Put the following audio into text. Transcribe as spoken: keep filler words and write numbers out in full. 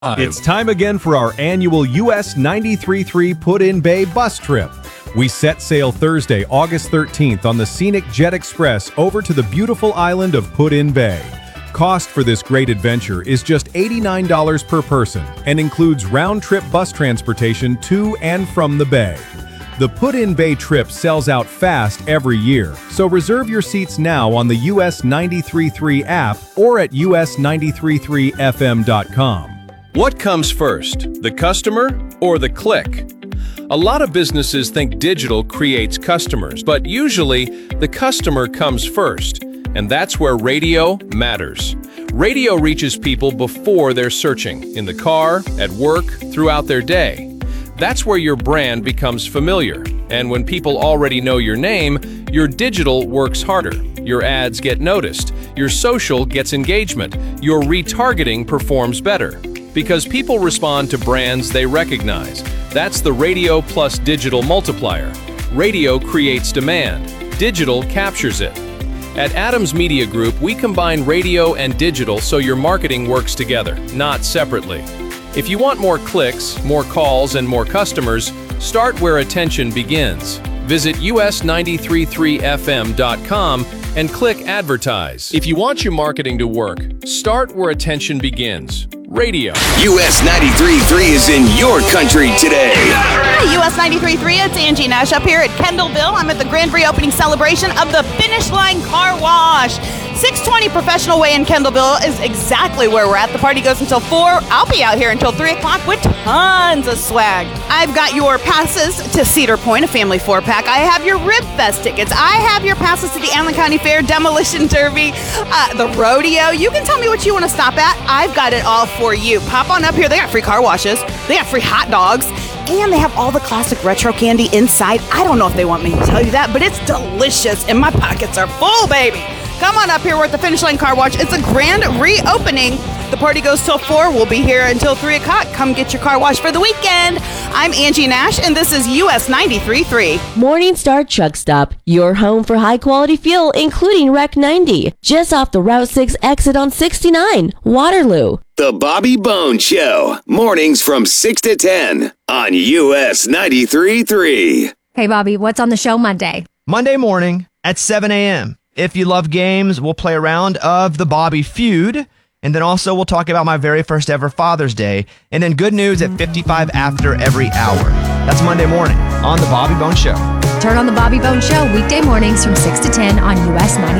It's time again for our annual U S ninety-three point three Put-in Bay bus trip. We set sail Thursday, August thirteenth on the scenic Jet Express over to the beautiful island of Put-in Bay. Cost for this great adventure is just eighty-nine dollars per person and includes round-trip bus transportation to and from the bay. The Put-in Bay trip sells out fast every year, so reserve your seats now on the U S ninety-three point three app or at U S ninety-three point three F M dot com. What comes first, the customer or the click? A lot of businesses think digital creates customers, but usually the customer comes first, and that's where radio matters. Radio reaches people before they're searching, in the car, at work, throughout their day. That's where your brand becomes familiar, and when people already know your name, your digital works harder. Your ads get noticed, your social gets engagement, your retargeting performs better. Because people respond to brands they recognize. That's the radio plus digital multiplier. Radio creates demand. Digital captures it. At Adams Media Group, we combine radio and digital so your marketing works together, not separately. If you want more clicks, more calls, and more customers, start where attention begins. Visit U S ninety-three point three F M dot com and click Advertise. If you want your marketing to work, start where attention begins. Radio. U S ninety-three point three is in your country today. Hi, U S ninety-three point three, it's Angie Nash up here at Kendallville. I'm at the grand reopening celebration of the Finish Line Car Wash. six twenty Professional Way in Kendallville is exactly where we're at. The party goes until four. I'll be out here until three o'clock with tons of swag. I've got your passes to Cedar Point, a family four-pack. I have your Rib Fest tickets. I have your passes to the Allen County Fair, Demolition Derby, uh, the rodeo. You can tell me what you want to stop at. I've got it all for you. Pop on up here. They got free car washes. They got free hot dogs. And they have all the classic retro candy inside. I don't know if they want me to tell you that, but it's delicious. And my pockets are full, baby. Come on up here. We're at the Finish Line Car Wash. It's a grand reopening. The party goes till four. We'll be here until three o'clock. Come get your car wash for the weekend. I'm Angie Nash, and this is U S ninety-three point three. Morningstar Truck Stop, your home for high-quality fuel, including Rec ninety. Just off the Route six exit on sixty-nine, Waterloo. The Bobby Bone Show, mornings from six to ten on U S ninety-three point three. Hey, Bobby, what's on the show Monday? Monday morning at seven a.m. If you love games, we'll play a round of the Bobby Feud. And then also we'll talk about my very first ever Father's Day. And then good news at fifty-five after every hour. That's Monday morning on The Bobby Bone Show. Turn on The Bobby Bone Show weekday mornings from six to ten on U S ninety-three point three.